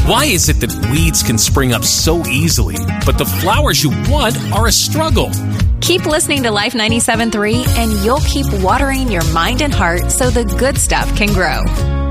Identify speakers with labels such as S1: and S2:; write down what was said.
S1: Why is it that weeds can spring up so easily, but the flowers you want are a struggle?
S2: Keep listening to Life 97.3 and you'll keep watering your mind and heart so the good stuff can grow.